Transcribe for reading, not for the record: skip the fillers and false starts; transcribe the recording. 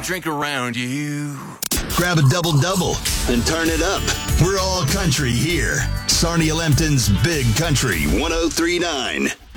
drink around you. Grab a double-double and turn it up. We're all country here. Sarnia Lempton's Big Country 103.9.